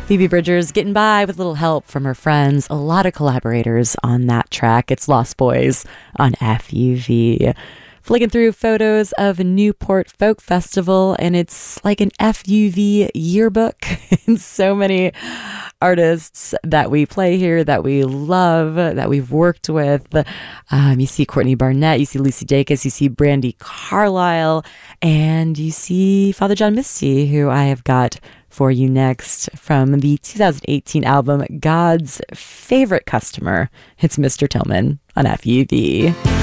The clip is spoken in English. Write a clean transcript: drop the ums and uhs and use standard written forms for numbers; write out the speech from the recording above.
Phoebe Bridgers getting by with a little help from her friends. A lot of collaborators on that track. It's Lost Boys on FUV. Flicking through photos of Newport Folk Festival, and it's like an FUV yearbook. And so many artists that we play here that we love, that we've worked with. You see Courtney Barnett, you see Lucy Dacus, you see Brandi Carlile, and you see Father John Misty, who I have got for you next from the 2018 album God's Favorite Customer. It's Mr. Tillman on FUV.